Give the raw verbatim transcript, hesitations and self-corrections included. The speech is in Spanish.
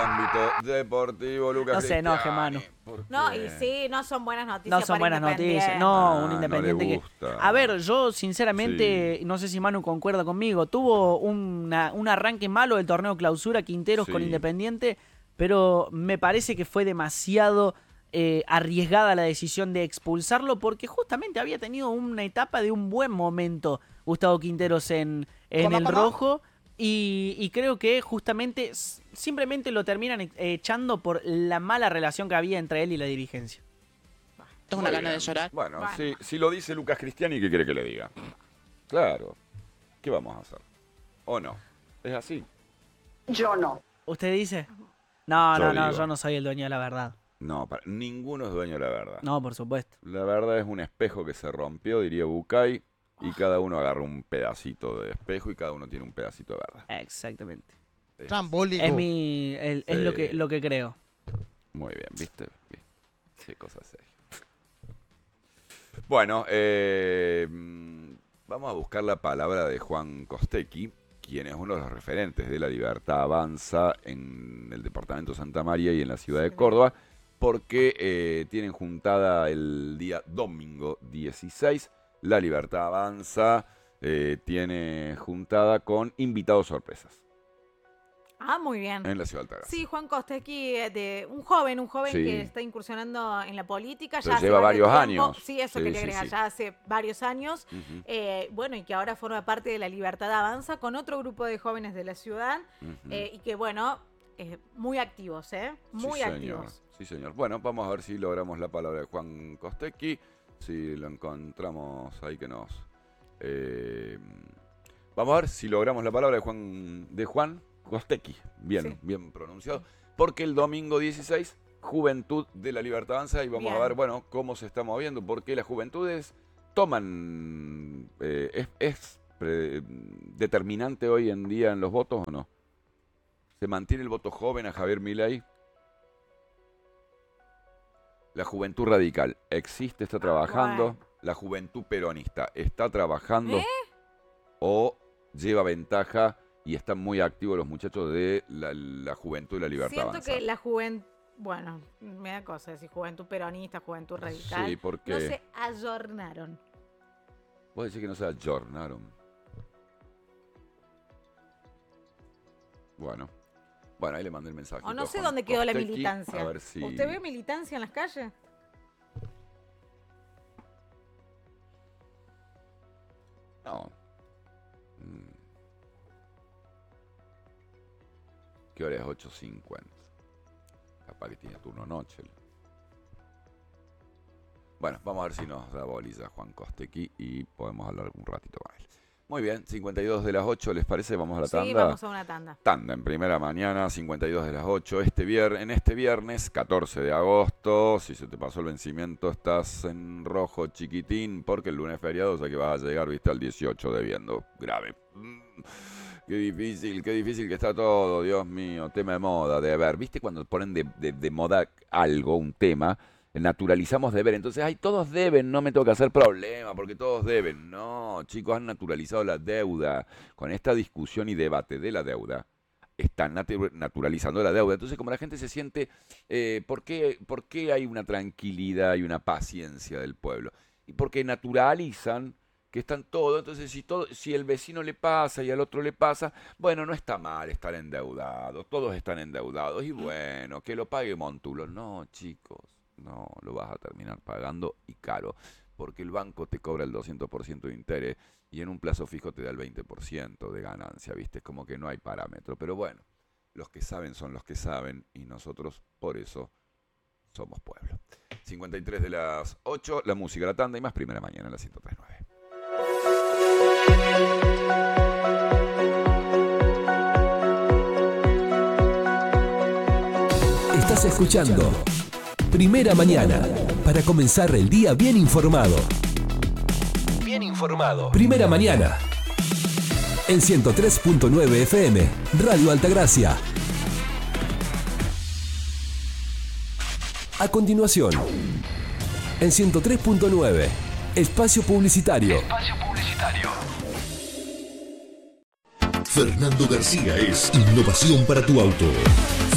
ámbito deportivo, Lucas No se enoje, Cristiani. Manu. No, y sí, no son buenas noticias. No son para buenas noticias. Independiente. No, Ah, un no Independiente le que... gusta. A ver, yo sinceramente, Sí. no sé si Manu concuerda conmigo, tuvo una, un arranque malo del torneo clausura Quinteros Sí. con Independiente, pero me parece que fue demasiado eh, arriesgada la decisión de expulsarlo porque justamente había tenido una etapa de un buen momento Gustavo Quinteros en, en ¿Cómo, el cómo? rojo. Y, y creo que justamente s- simplemente lo terminan e- echando por la mala relación que había entre él y la dirigencia. Tengo Muy una gana bien. de llorar. Bueno, Bueno. Si, si lo dice Lucas Cristiani, ¿qué quiere que le diga? Claro. ¿Qué vamos a hacer? ¿O no? ¿Es así? ¿Usted dice? No, Yo no, no, digo. yo no soy el dueño de la verdad. No, para, ninguno es dueño de la verdad. No, por supuesto. La verdad es un espejo que se rompió, diría Bucay, y cada uno agarra un pedacito de espejo y cada uno tiene un pedacito de verdad. Exactamente. Es- Trambólico. Es mi, el- es Sí. lo que lo que creo. Muy bien, ¿viste? ¿Viste? Qué cosa seria. Bueno, eh, mm, vamos a buscar la palabra de Juan Costecchi, quien es uno de los referentes de La Libertad Avanza en el departamento de Santa María y en la ciudad de Córdoba, porque eh, tienen juntada el día domingo dieciséis. La Libertad Avanza eh, tiene juntada con invitados sorpresas Ah, muy bien. en la ciudad de Altagracia. Sí, Juan Costecchi, eh, de un joven, un joven Sí. que está incursionando en la política. Pero Ya hace lleva varios varios tiempo. años. Sí, eso Sí, quería sí, agregar, sí. ya hace varios años. Ujú, Eh, bueno, y que ahora forma parte de la Libertad Avanza con otro grupo de jóvenes de la ciudad. ujú. eh, y que, bueno, eh, muy activos, ¿eh? Muy sí, activos. Señor. Sí, señor. Bueno, vamos a ver si logramos la palabra de Juan Costecchi. Si lo encontramos ahí que nos... eh, vamos a ver si logramos la palabra de Juan de Juan Costecchi. Bien, Sí. bien pronunciado. Porque el domingo dieciséis, Juventud de la Libertad Avanza, y vamos Bien. a ver, bueno, cómo se está moviendo. Porque las juventudes toman... eh, ¿Es, es pre- determinante hoy en día en los votos o no? ¿Se mantiene el voto joven a Javier Milei? La juventud radical existe, está trabajando. bueno. La juventud peronista está trabajando ¿Eh? o lleva ventaja y están muy activos los muchachos de la, la juventud y la libertad Siento avanza. que la juventud, bueno, me da cosa decir juventud peronista, juventud radical. Sí, porque No se ayornaron. vos decís que no se ayornaron. Bueno, bueno, ahí le mandé el mensaje. O no sé dónde quedó la militancia. A ver si... ¿Usted ve militancia en las calles? No. Mm. ¿Qué hora es? ocho cincuenta. Capaz que tiene turno noche. Bueno, vamos a ver si nos da bolilla Juan Costecchi y podemos hablar un ratito con él. Muy bien, cincuenta y dos de las ocho, ¿les parece? Vamos a la Sí, tanda. vamos a una tanda. Tanda en primera mañana, cincuenta y dos de las ocho. Este vier- en este viernes, catorce de agosto, si se te pasó el vencimiento, estás en rojo chiquitín, porque el lunes es feriado, o sea que vas a llegar, viste, al dieciocho debiendo. Grave. Mm, Qué difícil, qué difícil que está todo, Dios mío. Tema de moda, de ver. ¿Viste cuando ponen de, de- de moda algo, un tema? Naturalizamos deber. Entonces, ay, todos deben, no me tengo que hacer problema porque todos deben. No, chicos, han naturalizado la deuda. Con esta discusión y debate de la deuda, están natu- naturalizando la deuda. Entonces, como la gente se siente, eh, ¿por qué, por qué hay una tranquilidad y una paciencia del pueblo? Y porque naturalizan que están todos. Entonces, si, todo, si el vecino le pasa y al otro le pasa, bueno, no está mal estar endeudados. Todos están endeudados. Y bueno, que lo pague Montulo. No, chicos. No, lo vas a terminar pagando y caro, porque el banco te cobra el doscientos por ciento de interés y en un plazo fijo te da el veinte por ciento de ganancia, ¿viste? Es como que no hay parámetro. Pero bueno, los que saben son los que saben y nosotros por eso somos pueblo. cincuenta y tres de las ocho, la música, la tanda y más primera mañana en la ciento tres punto nueve. Estás escuchando Primera Mañana, para comenzar el día bien informado. Bien informado. Primera Mañana, en ciento tres punto nueve F M, Radio Altagracia. A continuación, en ciento tres punto nueve, Espacio Publicitario. Espacio Publicitario. Fernando García es innovación para tu auto.